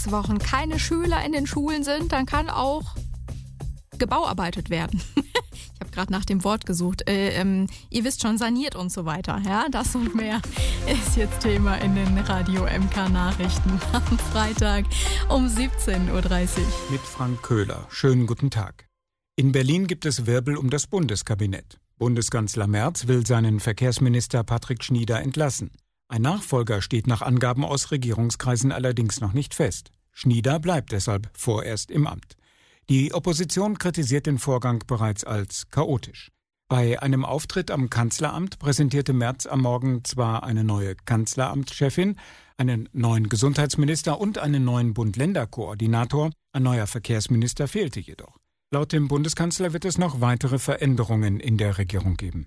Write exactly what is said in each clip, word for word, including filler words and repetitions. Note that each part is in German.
sechs Wochen keine Schüler in den Schulen sind, dann kann auch gebauarbeitet werden. Ich habe gerade nach dem Wort gesucht. Äh, ähm, ihr wisst schon, saniert und so weiter. Ja, das und mehr ist jetzt Thema in den Radio M K Nachrichten am Freitag um siebzehn Uhr dreißig. Mit Frank Köhler. Schönen guten Tag. In Berlin gibt es Wirbel um das Bundeskabinett. Bundeskanzler Merz will seinen Verkehrsminister Patrick Schnieder entlassen. Ein Nachfolger steht nach Angaben aus Regierungskreisen allerdings noch nicht fest. Schnieder bleibt deshalb vorerst im Amt. Die Opposition kritisiert den Vorgang bereits als chaotisch. Bei einem Auftritt am Kanzleramt präsentierte Merz am Morgen zwar eine neue Kanzleramtschefin, einen neuen Gesundheitsminister und einen neuen Bund-Länder-Koordinator, ein neuer Verkehrsminister fehlte jedoch. Laut dem Bundeskanzler wird es noch weitere Veränderungen in der Regierung geben.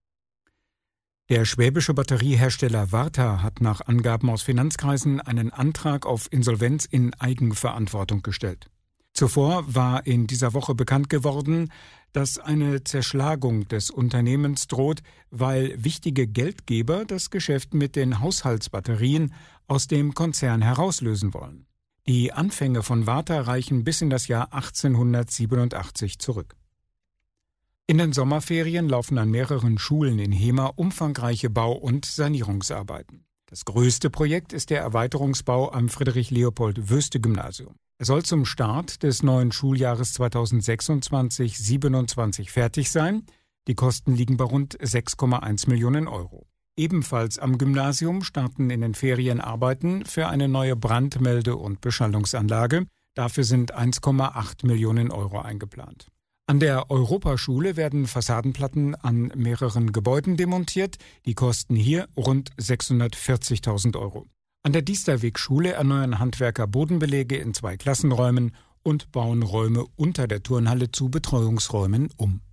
Der schwäbische Batteriehersteller Varta hat nach Angaben aus Finanzkreisen einen Antrag auf Insolvenz in Eigenverantwortung gestellt. Zuvor war in dieser Woche bekannt geworden, dass eine Zerschlagung des Unternehmens droht, weil wichtige Geldgeber das Geschäft mit den Haushaltsbatterien aus dem Konzern herauslösen wollen. Die Anfänge von Varta reichen bis in das Jahr achtzehnhundertsiebenundachtzig zurück. In den Sommerferien laufen an mehreren Schulen in Hemer umfangreiche Bau- und Sanierungsarbeiten. Das größte Projekt ist der Erweiterungsbau am Friedrich-Leopold-Wöste-Gymnasium. Er soll zum Start des neuen Schuljahres zweitausendsechsundzwanzig siebenundzwanzig fertig sein. Die Kosten liegen bei rund sechs Komma eins Millionen Euro. Ebenfalls am Gymnasium starten in den Ferien Arbeiten für eine neue Brandmelde- und Beschallungsanlage. Dafür sind eins Komma acht Millionen Euro eingeplant. An der Europaschule werden Fassadenplatten an mehreren Gebäuden demontiert. Die kosten hier rund sechshundertvierzigtausend Euro. An der Diesterweg-Schule erneuern Handwerker Bodenbeläge in zwei Klassenräumen und bauen Räume unter der Turnhalle zu Betreuungsräumen um.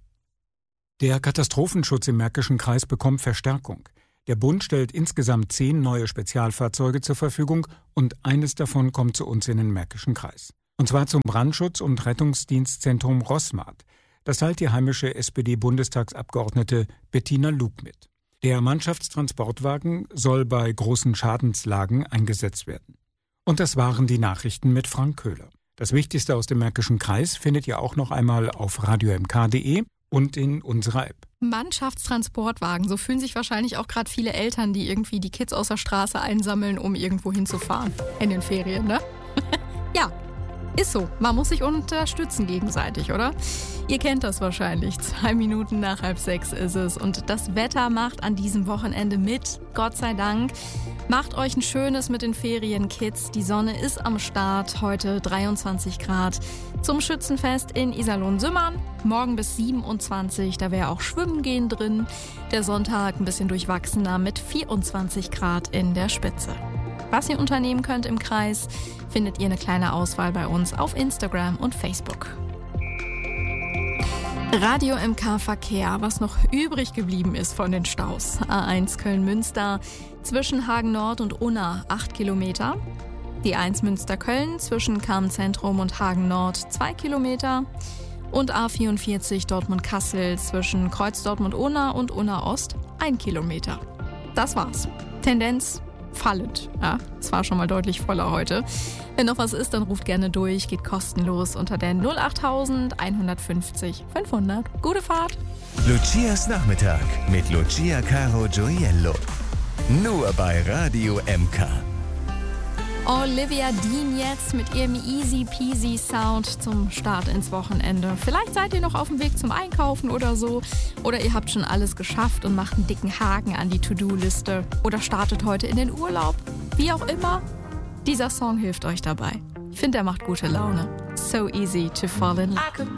Der Katastrophenschutz im Märkischen Kreis bekommt Verstärkung. Der Bund stellt insgesamt zehn neue Spezialfahrzeuge zur Verfügung und eines davon kommt zu uns in den Märkischen Kreis. Und zwar zum Brandschutz- und Rettungsdienstzentrum Rossmart. Das teilt die heimische S P D-Bundestagsabgeordnete Bettina Luke mit. Der Mannschaftstransportwagen soll bei großen Schadenslagen eingesetzt werden. Und das waren die Nachrichten mit Frank Köhler. Das Wichtigste aus dem Märkischen Kreis findet ihr auch noch einmal auf radio m k punkt de und in unserer App. Mannschaftstransportwagen, so fühlen sich wahrscheinlich auch gerade viele Eltern, die irgendwie die Kids aus der Straße einsammeln, um irgendwo hinzufahren in den Ferien, ne? Ja. Ist so, man muss sich unterstützen gegenseitig, oder? Ihr kennt das wahrscheinlich. Zwei Minuten nach halb sechs ist es und das Wetter macht an diesem Wochenende mit, Gott sei Dank. Macht euch ein schönes mit den Ferien, Kids. Die Sonne ist am Start, heute dreiundzwanzig Grad. Zum Schützenfest in Iserlohn-Sümmern, morgen bis siebenundzwanzig, da wäre auch Schwimmen gehen drin. Der Sonntag ein bisschen durchwachsener mit vierundzwanzig Grad in der Spitze. Was ihr unternehmen könnt im Kreis, findet ihr eine kleine Auswahl bei uns auf Instagram und Facebook. Radio M K Verkehr, was noch übrig geblieben ist von den Staus. A eins Köln-Münster zwischen Hagen Nord und Unna acht Kilometer. Die eins Münster-Köln zwischen Kamm-Zentrum und Hagen Nord zwei Kilometer. Und A vierundvierzig Dortmund-Kassel zwischen Kreuz Dortmund-Unna und Unna Ost ein Kilometer. Das war's. Tendenz fallend. Ja, es war schon mal deutlich voller heute. Wenn noch was ist, dann ruft gerne durch. Geht kostenlos unter der null acht null eins fünfzig fünfhundert. Gute Fahrt! Lucias Nachmittag mit Lucia Caro Gioiello. Nur bei Radio M K. Olivia Dean jetzt mit ihrem Easy Peasy Sound zum Start ins Wochenende. Vielleicht seid ihr noch auf dem Weg zum Einkaufen oder so. Oder ihr habt schon alles geschafft und macht einen dicken Haken an die To-Do-Liste. Oder startet heute in den Urlaub. Wie auch immer, dieser Song hilft euch dabei. Ich finde, er macht gute Laune. So easy to fall in love.